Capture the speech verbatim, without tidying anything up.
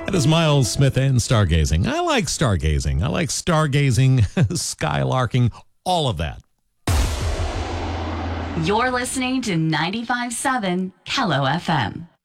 That is Miles Smith and stargazing. I like stargazing. I like stargazing, skylarking, all of that. You're listening to ninety-five point seven Kello F M.